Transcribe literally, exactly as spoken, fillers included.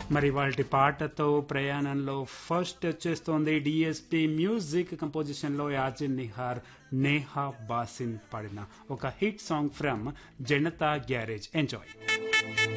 మరి వాటి పాటతో ప్రయాణంలో ఫస్ట్ వచ్చేస్తోంది డిఎస్పి మ్యూజిక్ కంపోజిషన్ లో యాజిన్ నిహార్ నేహా బాసిన్ పాడిన ఒక hit song from Janata garage. Enjoy.